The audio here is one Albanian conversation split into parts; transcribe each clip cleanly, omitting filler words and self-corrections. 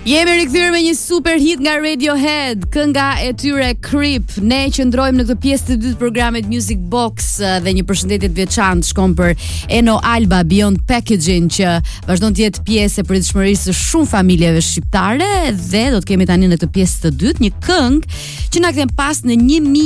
Jemi rikthyer me një super hit nga Radiohead, kënga e tyre Creep. Ne qëndrojmë në këtë pjesë të dytë të programit Music Box dhe një përshëndetje të veçantë shkon për Eno Alba Beyond Packaging, që vazhdon të jetë pjesë e përditshmërisë së shumë familjeve shqiptare, dhe do të kemi tani në këtë pjesë të dytë një këngë që na kthen pas në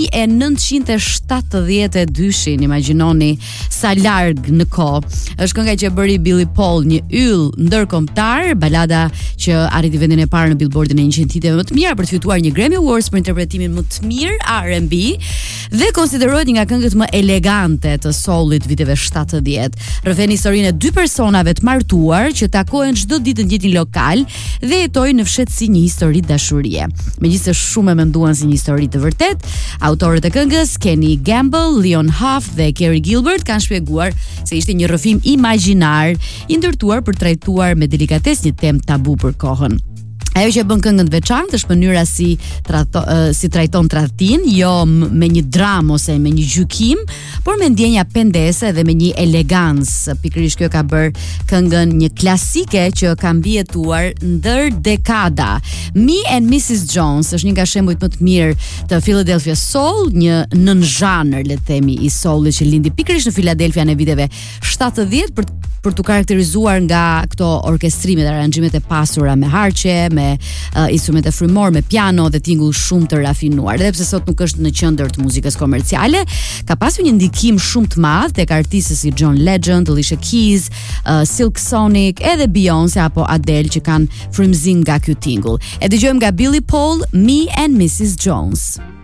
1972. Imagjinoni sa larg në kohë. Është kënga që e bëri Billy Paul, një yll ndërkombëtar, balada që arriti vendin e parë në Billboardin e 100 hiteve më të mira për të fituar një Grammy Awards për interpretimin më të mirë R&B dhe konsiderohet një nga këngët më elegante të soulit viteve 70. Rrëfen historinë e dy personave të martuar që takohen çdo ditë në njëjtin lokal dhe jetojnë në fshet si një histori dashurie. Megjithëse shumë e menduan si një histori të vërtet, autorët e këngës Kenny Gamble, Leon Huff dhe Carey Gilbert kanë shpjeguar se ishte një rrëfim imagjinar i ndërtuar për trajtuar me delikatesë një temë tabu për kohën. Ajo që bën këngën të veçantë është mënyra si trajton tradhtin, jo me një dram ose me një gjykim, por me ndjenja pendese dhe me një elegancë. Pikërisht kjo ka bërë këngën një klasike që ka mbijetuar ndër dekada. Me and Mrs. Jones është një nga shembujt më të mirë të Philadelphia Soul, një nën-zhanër, le të themi, i soulit që lindi pikërisht në Philadelphia në viteve 70 për të karakterizuar nga këto orkestrimet, aranxhimet e pasura me harqe, me instrumente frymor, me piano dhe tingull shumë të rafinuar. Edhe pse sot nuk është në qendër të muzikës komerciale, ka pasur një ndikim shumë të madh tek artistë si John Legend, Alicia Keys, Silk Sonic, edhe Beyoncé apo Adele që kanë frymëzim nga ky tingull. E dëgjojmë nga Billy Paul, Me and Mrs. Jones.